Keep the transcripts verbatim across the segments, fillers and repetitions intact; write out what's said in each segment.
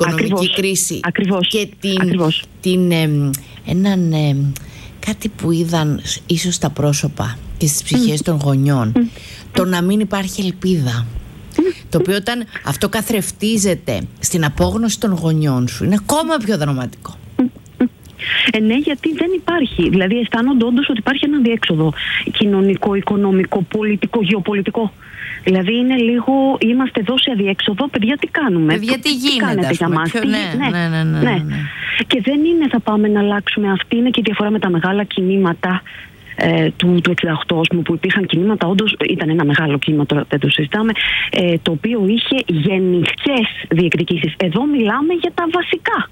οικονομική Ακριβώς. κρίση. Ακριβώς. Και την, Ακριβώς. την, ε, έναν, ε, κάτι που είδαν ίσως στα πρόσωπα και στις ψυχές mm. των γονιών. Mm. Το να μην υπάρχει ελπίδα. Mm. Το οποίο όταν αυτό καθρεφτίζεται στην απόγνωση των γονιών σου είναι ακόμα πιο δραματικό. Ε, ναι, γιατί δεν υπάρχει. Δηλαδή, αισθάνονται όντως ότι υπάρχει ένα διέξοδο κοινωνικό, οικονομικό, πολιτικό, γεωπολιτικό. Δηλαδή, είναι λίγο, είμαστε εδώ σε αδιέξοδο. Παιδιά, τι κάνουμε. Παιδιά, τι γίνεται, τι κάνετε για μας. Ποιο, τι, ναι, ναι, ναι, ναι, ναι, ναι, ναι. Και δεν είναι θα πάμε να αλλάξουμε. Αυτή είναι και η διαφορά με τα μεγάλα κινήματα. Ε, του, του εξήντα οκτώ, πούμε, που υπήρχαν κινήματα, όντως ήταν ένα μεγάλο κίνημα, τώρα δεν το συζητάμε, ε, το οποίο είχε γενικές διεκδικήσεις. Εδώ μιλάμε για τα βασικά.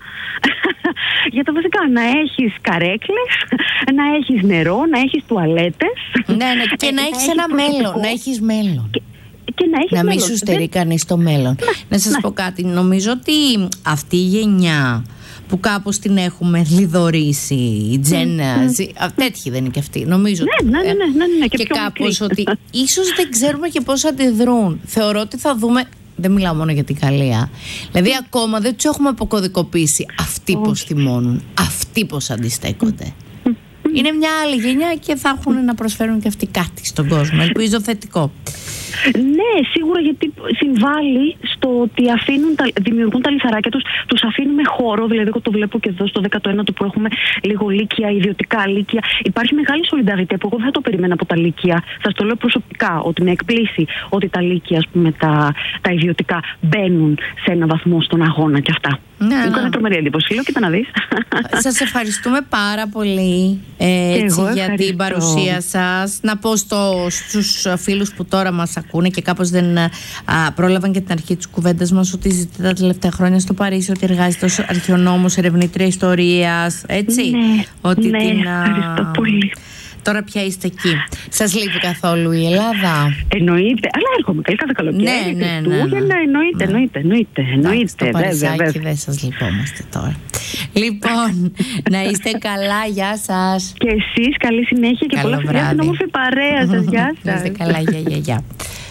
Για τα βασικά. Να έχεις καρέκλες, να έχεις νερό, να έχεις τουαλέτες. Ναι, ναι, και ε, να, να έχεις ένα μέλλον. Να έχεις μέλλον. Και, και να έχεις να μην μέλλον. σου στερεί δεν... κανείς το μέλλον. Να, να σας ναι. πω κάτι. Νομίζω ότι αυτή η γενιά που κάπως την έχουμε λιδωρήσει, η Τζένα, mm. τέτοιοι δεν είναι και αυτοί, νομίζω. Ναι, ναι, ναι, ναι, ναι, ναι, και, και κάπως ότι ίσως δεν ξέρουμε και πώς αντιδρούν. Θεωρώ ότι θα δούμε, δεν μιλάω μόνο για την Γαλλία, δηλαδή mm. ακόμα δεν τους έχουμε αποκωδικοποιήσει αυτοί oh. πώς θυμώνουν, αυτοί πώς αντιστέκονται. Mm. Είναι μια άλλη γενιά και θα έχουν να προσφέρουν και αυτοί κάτι στον κόσμο. Ελπίζω θετικό. Ναι, σίγουρα, γιατί συμβάλλει στο ότι αφήνουν τα, δημιουργούν τα λιθαράκια τους, τους αφήνουμε χώρο. Δηλαδή, εγώ το βλέπω και εδώ στο δέκατο ένατο που έχουμε λίγο λύκεια, ιδιωτικά λύκεια. Υπάρχει μεγάλη σολινταριτέ που εγώ δεν θα το περιμένα από τα λύκεια. Σας το λέω προσωπικά, ότι με εκπλήσει ότι τα λύκεια, ας πούμε, τα, τα ιδιωτικά μπαίνουν σε ένα βαθμό στον αγώνα και αυτά. Ναι, είναι ναι. τρομερή εντύπωση. Λέω, κοίτα να δεις. Σας ευχαριστούμε πάρα πολύ ε, έτσι, για την παρουσία σας. Να πω στο, στους φίλους που τώρα μας ακούνε και κάπως δεν α, πρόλαβαν και την αρχή της κουβέντας μας, ότι ζητείτε τα τελευταία χρόνια στο Παρίσι, ότι εργάζεται ως αρχαιονόμος, ερευνήτρια ιστορίας. Έτσι. Ναι, ότι ναι, την, ευχαριστώ πολύ. Τώρα πια είστε εκεί. Σας λείπει καθόλου η Ελλάδα? Εννοείται. Αλλά έρχομαι καλή κάθε καλοκαίρι. Ναι, ναι, ναι, ναι. ναι. Εννοείται, εννοείται, εννοείται. εννοείται. Στο Παρισάκι δεν σας λυπόμαστε τώρα. Λοιπόν, να είστε καλά, γεια σας. Και εσείς καλή συνέχεια και πολλά φιλιά στην όμορφη παρέα σας. Γεια σας. Να είστε καλά, γεια, γεια, γεια.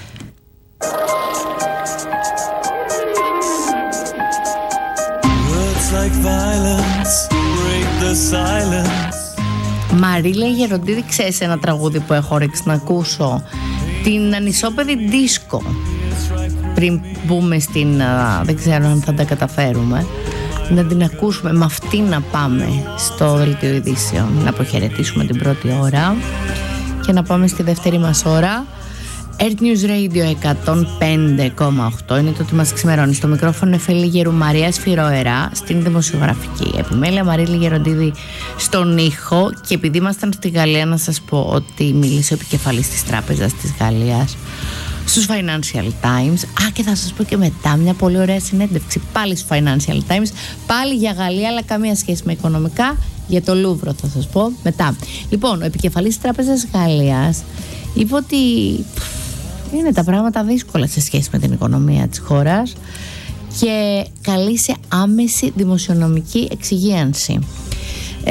Like violence, break the silence. Μαρίλα Γεροντίδη, ξέρεις ένα τραγούδι που έχω όρεξη να ακούσω? Την ανισόπεδη δίσκο. Πριν μπούμε στην, α, δεν ξέρω αν θα τα καταφέρουμε, να την ακούσουμε, με αυτή να πάμε στο δελτίο ειδήσεων, να αποχαιρετήσουμε την πρώτη ώρα και να πάμε στη δεύτερη μας ώρα. Earth News Radio εκατόν πέντε κόμμα οκτώ είναι το ότι μας ξημερώνει. Στο μικρόφωνο Εφελή Γερου, Μαρία Σφυροερά στην δημοσιογραφική επιμέλεια, Μαρίλη Γεροντίδη στον ήχο. Και επειδή ήμασταν στη Γαλλία, να σας πω ότι μίλησε ο επικεφαλής της Τράπεζας της Γαλλίας στους Financial Times. Α, και θα σας πω και μετά μια πολύ ωραία συνέντευξη πάλι στους Financial Times, πάλι για Γαλλία, αλλά καμία σχέση με οικονομικά. Για το Λούβρο θα σας πω μετά. Λοιπόν, ο επικεφαλής της Τράπεζας Γαλλίας είπε ότι είναι τα πράγματα δύσκολα σε σχέση με την οικονομία της χώρας και καλεί σε άμεση δημοσιονομική εξυγίανση. Ε,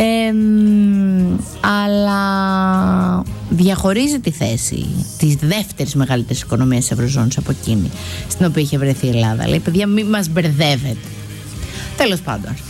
αλλά διαχωρίζει τη θέση της δεύτερης μεγαλύτερης οικονομίας της Ευρωζώνης από εκείνη στην οποία είχε βρεθεί η Ελλάδα. Λέει, παιδιά, μην μας μπερδεύετε. Τέλος πάντων,